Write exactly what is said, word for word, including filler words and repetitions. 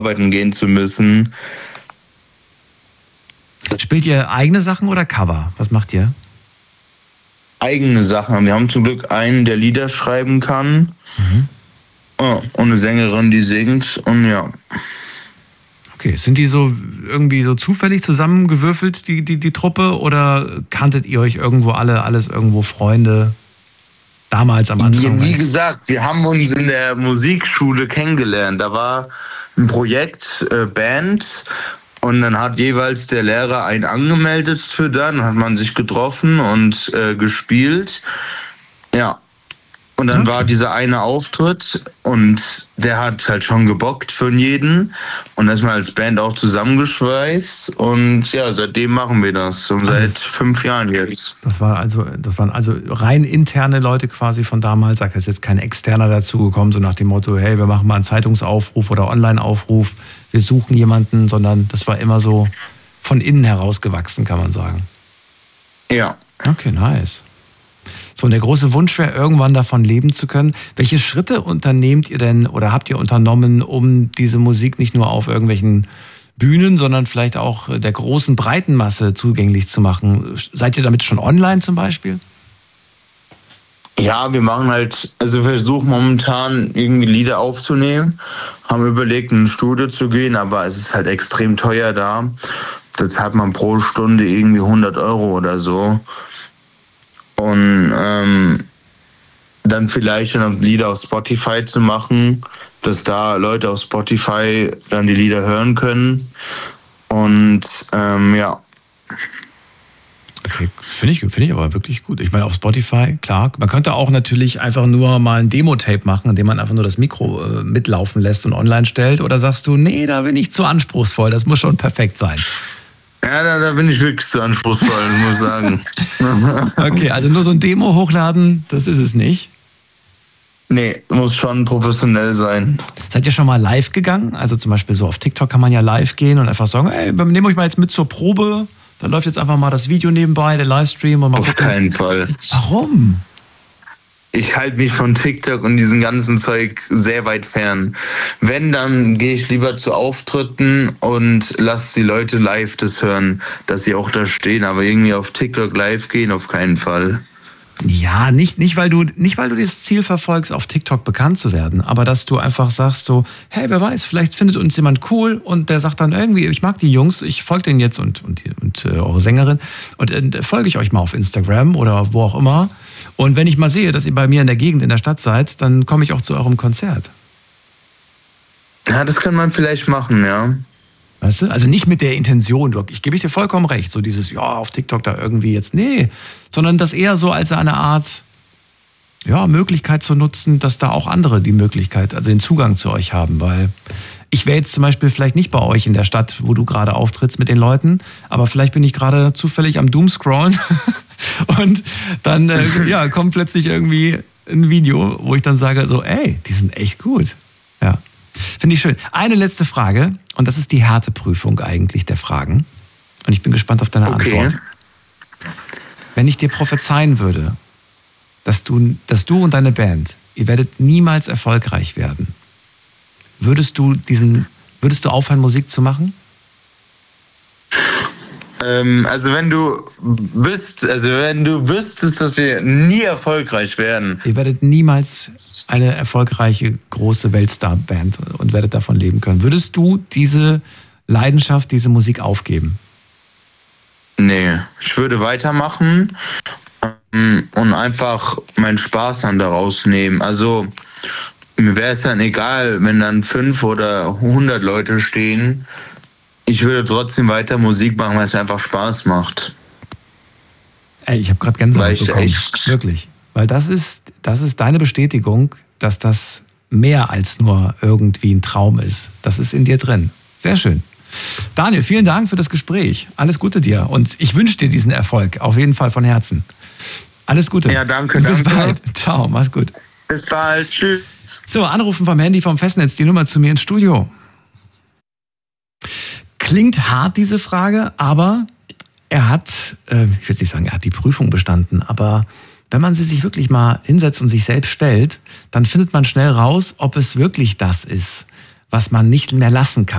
arbeiten gehen zu müssen. Spielt ihr eigene Sachen oder Cover? Was macht ihr? Eigene Sachen. Wir haben zum Glück einen, der Lieder schreiben kann. Mhm. Oh, und eine Sängerin, die singt. Und ja. Okay, sind die so irgendwie so zufällig zusammengewürfelt, die, die, die Truppe? Oder kanntet ihr euch irgendwo alle, alles irgendwo Freunde? Damals am Anfang? Wie gesagt, wir haben uns in der Musikschule kennengelernt. Da war ein Projekt, äh, Band. Und dann hat jeweils der Lehrer einen angemeldet für dann, hat man sich getroffen und äh, gespielt. Ja. Und dann okay. war dieser eine Auftritt und der hat halt schon gebockt für jeden. Und da ist man als Band auch zusammengeschweißt. Und ja, seitdem machen wir das. Und seit also, fünf Jahren jetzt. Das war also, das waren also rein interne Leute quasi von damals. Da ist jetzt kein Externer dazugekommen, so nach dem Motto, hey, wir machen mal einen Zeitungsaufruf oder Online-Aufruf. Wir suchen jemanden, sondern das war immer so von innen heraus gewachsen, kann man sagen. Ja. Okay, nice. So, und der große Wunsch wäre, irgendwann davon leben zu können. Welche Schritte unternehmt ihr denn oder habt ihr unternommen, um diese Musik nicht nur auf irgendwelchen Bühnen, sondern vielleicht auch der großen breiten Masse zugänglich zu machen? Seid ihr damit schon online zum Beispiel? Ja, wir machen halt, also wir versuchen momentan irgendwie Lieder aufzunehmen, haben überlegt, in ein Studio zu gehen, aber es ist halt extrem teuer da. Da zahlt man pro Stunde irgendwie hundert Euro oder so. Und ähm, dann vielleicht dann Lieder auf Spotify zu machen, dass da Leute auf Spotify dann die Lieder hören können. Und ähm, ja. Okay, finde ich, finde ich aber wirklich gut. Ich meine, auf Spotify, klar. Man könnte auch natürlich einfach nur mal ein Demo-Tape machen, indem man einfach nur das Mikro äh, mitlaufen lässt und online stellt. Oder sagst du, nee, da bin ich zu anspruchsvoll, das muss schon perfekt sein. Ja, da, da bin ich wirklich zu anspruchsvoll, muss ich sagen. Okay, also nur so ein Demo hochladen, das ist es nicht? Nee, muss schon professionell sein. Seid ihr schon mal live gegangen? Also zum Beispiel so auf TikTok kann man ja live gehen und einfach sagen, ey, wir nehmen euch mal jetzt mit zur Probe. Da läuft jetzt einfach mal das Video nebenbei, der Livestream. Und mal Auf gucken. Keinen Fall. Warum? Ich halte mich von TikTok und diesem ganzen Zeug sehr weit fern. Wenn, dann gehe ich lieber zu Auftritten und lasse die Leute live das hören, dass sie auch da stehen. Aber irgendwie auf TikTok live gehen, auf keinen Fall. Ja, nicht, nicht, weil du, nicht, weil du das Ziel verfolgst, auf TikTok bekannt zu werden, aber dass du einfach sagst so, hey, wer weiß, vielleicht findet uns jemand cool und der sagt dann irgendwie, ich mag die Jungs, ich folge denen jetzt und, und, und äh, eure Sängerin und äh, folge ich euch mal auf Instagram oder wo auch immer. Und wenn ich mal sehe, dass ihr bei mir in der Gegend, in der Stadt seid, dann komme ich auch zu eurem Konzert. Ja, das kann man vielleicht machen, ja. Weißt du? Also nicht mit der Intention, ich gebe ich dir vollkommen recht, so dieses, ja, auf TikTok da irgendwie jetzt, nee, sondern das eher so als eine Art, ja, Möglichkeit zu nutzen, dass da auch andere die Möglichkeit, also den Zugang zu euch haben, weil ich wäre jetzt zum Beispiel vielleicht nicht bei euch in der Stadt, wo du gerade auftrittst mit den Leuten, aber vielleicht bin ich gerade zufällig am Doomscrollen und dann äh, ja, kommt plötzlich irgendwie ein Video, wo ich dann sage so, ey, die sind echt gut, ja. Finde ich schön. Eine letzte Frage, und das ist die Härteprüfung eigentlich der Fragen. Und ich bin gespannt auf deine okay. Antwort. Wenn ich dir prophezeien würde, dass du, dass du und deine Band, ihr werdet niemals erfolgreich werden, würdest du diesen, würdest du aufhören, Musik zu machen? Ähm, also wenn du bist, also wenn du wüsstest, dass wir nie erfolgreich werden. Ihr werdet niemals eine erfolgreiche, große Weltstar-Band und werdet davon leben können. Würdest du diese Leidenschaft, diese Musik aufgeben? Nee, ich würde weitermachen und einfach meinen Spaß dann daraus nehmen. Also mir wäre es dann egal, wenn dann fünf oder hundert Leute stehen. Ich würde trotzdem weiter Musik machen, weil es einfach Spaß macht. Ey, ich habe gerade Gänsehaut bekommen. Echt... Wirklich. Weil das ist, das ist deine Bestätigung, dass das mehr als nur irgendwie ein Traum ist. Das ist in dir drin. Sehr schön. Daniel, vielen Dank für das Gespräch. Alles Gute dir. Und ich wünsche dir diesen Erfolg. Auf jeden Fall von Herzen. Alles Gute. Ja, danke. Bis danke. bald. Ciao, mach's gut. Bis bald. Tschüss. So, anrufen vom Handy vom Festnetz. Die Nummer zu mir ins Studio. Klingt hart, diese Frage, aber er hat, äh, ich will nicht sagen, er hat die Prüfung bestanden, aber wenn man sie sich wirklich mal hinsetzt und sich selbst stellt, dann findet man schnell raus, ob es wirklich das ist, was man nicht mehr lassen kann.